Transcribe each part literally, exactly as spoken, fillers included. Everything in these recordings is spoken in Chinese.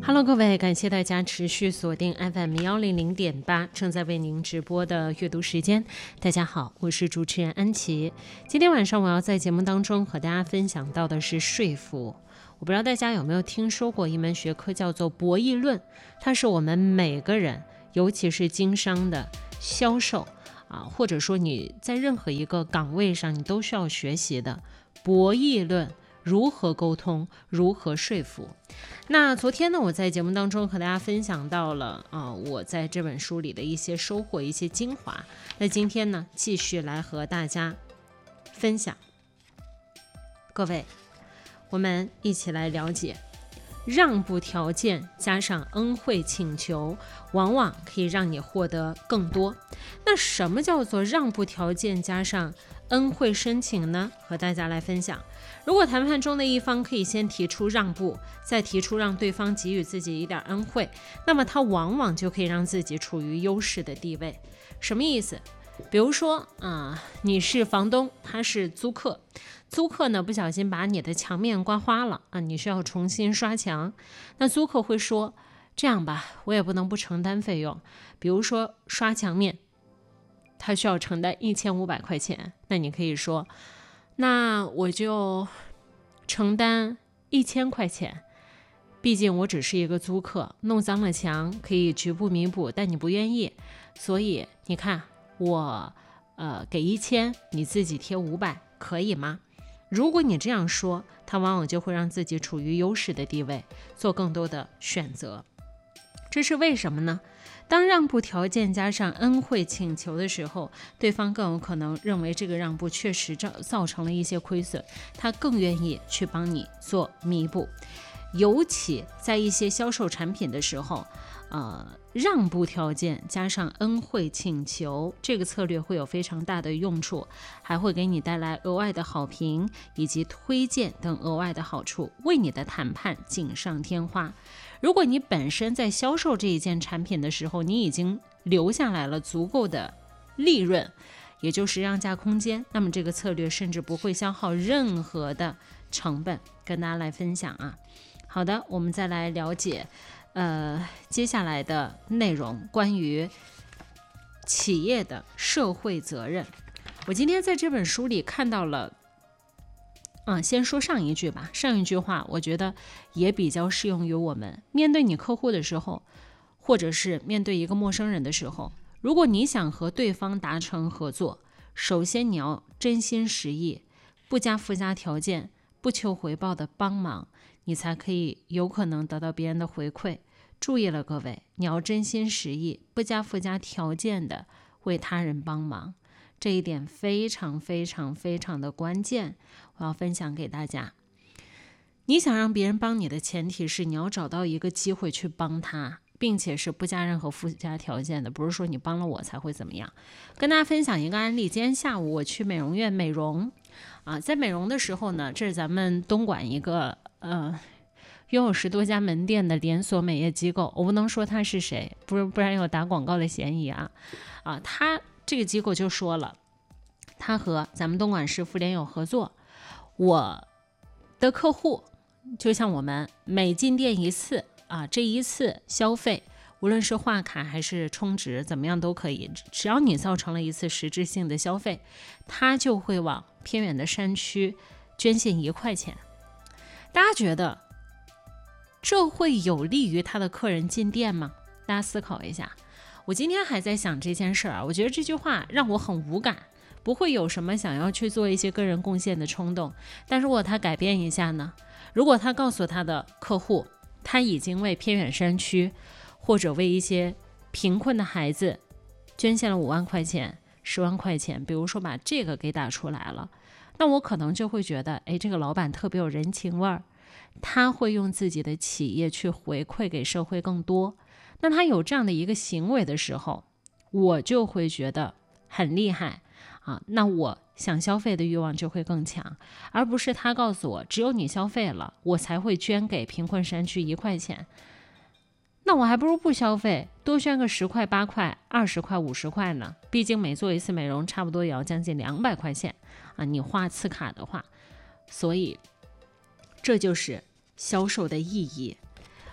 Hello， 各位，感谢大家持续锁定 F M 一零零点八，正在为您直播的阅读时间。大家好，我是主持人安琪。今天晚上我要在节目当中和大家分享到的是说服。我不知道大家有没有听说过一门学科叫做博弈论，它是我们每个人，尤其是经商的销售啊，或者说你在任何一个岗位上，你都需要学习的博弈论。如何沟通，如何说服。那昨天呢，我在节目当中和大家分享到了啊、呃，我在这本书里的一些收获，一些精华。那今天呢，继续来和大家分享。各位，我们一起来了解，让步条件加上恩惠请求，往往可以让你获得更多。那什么叫做让步条件加上恩惠申请呢？和大家来分享。如果谈判中的一方可以先提出让步，再提出让对方给予自己一点恩惠，那么他往往就可以让自己处于优势的地位。什么意思？比如说啊、呃，你是房东，他是租客，租客呢不小心把你的墙面刮花了啊，你需要重新刷墙。那租客会说，这样吧，我也不能不承担费用，比如说刷墙面他需要承担一千五百块钱，那你可以说，那我就承担一千块钱，毕竟我只是一个租客，弄脏了墙可以局部弥补，但你不愿意，所以你看我呃给一千，你自己贴五百，可以吗？如果你这样说，他往往就会让自己处于优势的地位，做更多的选择。这是为什么呢？当让步条件加上恩惠请求的时候，对方更有可能认为这个让步确实造成了一些亏损，他更愿意去帮你做弥补。尤其在一些销售产品的时候，呃，让步条件加上恩惠请求，这个策略会有非常大的用处，还会给你带来额外的好评以及推荐等额外的好处，为你的谈判锦上添花。如果你本身在销售这一件产品的时候，你已经留下来了足够的利润，也就是让价空间，那么这个策略甚至不会消耗任何的成本。跟大家来分享啊。好的，我们再来了解呃接下来的内容，关于企业的社会责任。我今天在这本书里看到了嗯，先说上一句吧。上一句话我觉得也比较适用于我们面对你客户的时候，或者是面对一个陌生人的时候，如果你想和对方达成合作，首先你要真心实意，不加附加条件，不求回报的帮忙，你才可以有可能得到别人的回馈。注意了各位，你要真心实意，不加附加条件的为他人帮忙，这一点非常非常非常的关键，我要分享给大家。你想让别人帮你的前提是你要找到一个机会去帮他，并且是不加任何附加条件的，不是说你帮了我才会怎么样。跟大家分享一个案例，今天下午我去美容院美容啊，在美容的时候呢，这是咱们东莞一个呃拥有十多家门店的连锁美业机构，我不能说他是谁，不是不然有打广告的嫌疑啊啊，他这个机构就说了，他和咱们东莞市妇联有合作，我的客户就像我们每进店一次啊，这一次消费无论是画卡还是充值怎么样都可以，只要你造成了一次实质性的消费，他就会往偏远的山区捐献一块钱。大家觉得这会有利于他的客人进店吗？大家思考一下。我今天还在想这件事儿啊，我觉得这句话让我很无感，不会有什么想要去做一些个人贡献的冲动。但是如果他改变一下呢？如果他告诉他的客户，他已经为偏远山区或者为一些贫困的孩子捐献了五万块钱、十万块钱，比如说把这个给打出来了，那我可能就会觉得，哎，这个老板特别有人情味儿，他会用自己的企业去回馈给社会更多。那他有这样的一个行为的时候，我就会觉得很厉害啊，那我想消费的欲望就会更强，而不是他告诉我只有你消费了我才会捐给贫困山区一块钱，那我还不如不消费，多捐个十块、八块、二十块、五十块呢，毕竟每做一次美容差不多也要将近两百块钱啊，你花次卡的话。所以这就是销售的意义。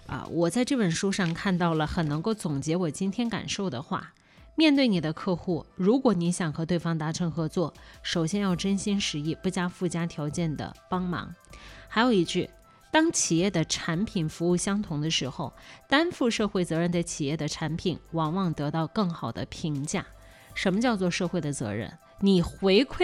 啊，我在这本书上看到了很能够总结我今天感受的话。面对你的客户，如果你想和对方达成合作，首先要真心实意，不加附加条件的帮忙。还有一句，当企业的产品服务相同的时候，担负社会责任的企业的产品往往得到更好的评价。什么叫做社会的责任？你回馈